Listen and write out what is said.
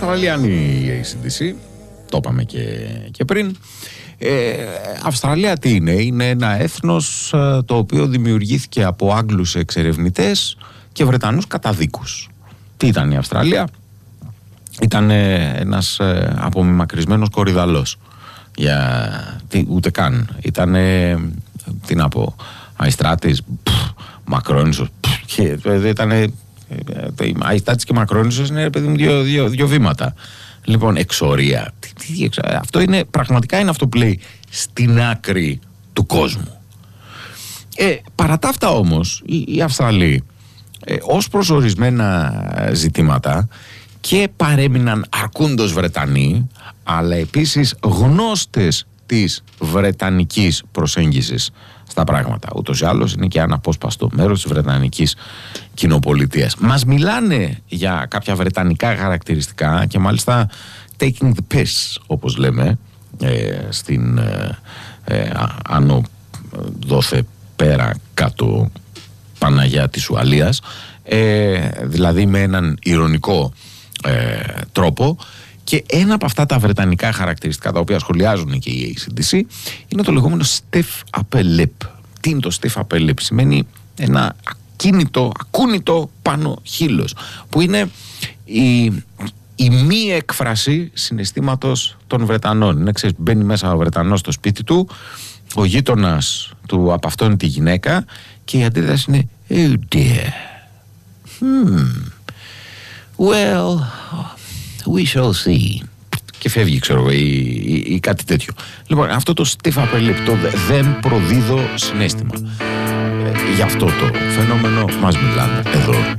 Αυστραλιάνοι η AC/DC, το είπαμε και πριν. Αυστραλία τι είναι? Είναι ένα έθνος το οποίο δημιουργήθηκε από Άγγλους εξερευνητές και Βρετανούς καταδίκους. Τι ήταν η Αυστραλία? Ήταν ένας απομιμακρυσμένος κορυδαλός. Ούτε καν. Ήταν, τι να πω, Αϊστράτης, Μακρόνισσος. Αϊστράτης και Μακρόνισσος είναι, παιδί μου, δύο βήματα. Λοιπόν, εξορία. Αυτό είναι, πραγματικά είναι αυτό που λέει στην άκρη του κόσμου. Παρά τα αυτά όμως, οι Αυστραλοί ως προς ορισμένα ζητήματα και παρέμειναν αρκούντος Βρετανοί, αλλά επίσης γνώστες της βρετανικής προσέγγισης στα πράγματα. Ούτως ή άλλως είναι και αναπόσπαστο μέρος της βρετανικής κοινοπολιτείας. Μας μιλάνε για κάποια βρετανικά χαρακτηριστικά και μάλιστα taking the piss, όπως λέμε, στην άνω δόθε πέρα κάτω Παναγιά της Ουαλίας, δηλαδή με έναν ηρωνικό τρόπο. Και ένα από αυτά τα βρετανικά χαρακτηριστικά τα οποία σχολιάζουν και οι AC/DC είναι το λεγόμενο stiff upper lip. Τι είναι το stiff upper lip? Σημαίνει ένα ακούνητο πάνω χείλος, που είναι η μη έκφραση συναισθήματος των Βρετανών. Είναι, ξέρεις, μπαίνει μέσα ο Βρετανός στο σπίτι του, ο γείτονας του απαυτώνει τη γυναίκα και η αντίδραση είναι oh dear, well, we shall see. Και φεύγει, ξέρω εγώ, ή κάτι τέτοιο. Λοιπόν, αυτό το stiff upper lip, το δεν προδίδω συναίσθημα, γι' αυτό το φαινόμενο μας μιλάνε εδώ.